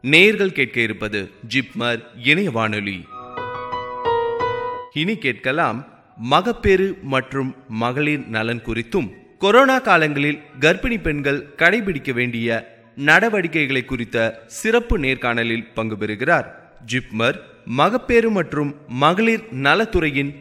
நேயர்கள் கேட்க இருப்பது ஜிப்மர் இணைய வானொலி. இனி கேட்கலாம் மகப்பேறு மற்றும் மகளிர் நலன் குறித்தும், கொரோனா காலங்களில் கர்ப்பிணி பெண்கள் கடைபிடிக்க வேண்டிய நடவடிக்கைகளை குறித்த சிறப்பு நேர்காணலில் பங்கு பெறுகிறார் ஜிப்மர் மகப்பேறு மற்றும் மகளிர் நலத்துறையின்